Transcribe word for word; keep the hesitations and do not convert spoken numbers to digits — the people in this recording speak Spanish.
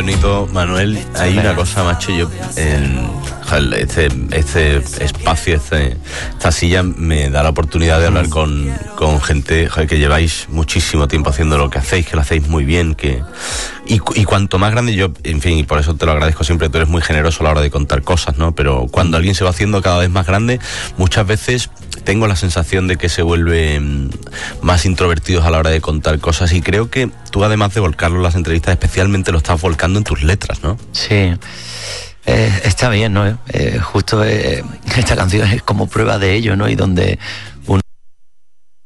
bonito, Manuel. Hay una cosa, macho, yo en este, este espacio, este, esta silla me da la oportunidad de hablar con, con gente, joder, que lleváis muchísimo tiempo haciendo lo que hacéis, que lo hacéis muy bien, que y, y cuanto más grande, yo, en fin, y por eso te lo agradezco siempre, tú eres muy generoso a la hora de contar cosas, ¿no? Pero cuando alguien se va haciendo cada vez más grande, muchas veces tengo la sensación de que se vuelven más introvertidos a la hora de contar cosas, y creo que tú, además de volcarlo en las entrevistas, especialmente lo estás volcando en tus letras, ¿no? Sí, eh, está bien, ¿no? Eh, justo eh, esta canción es como prueba de ello, ¿no? Y donde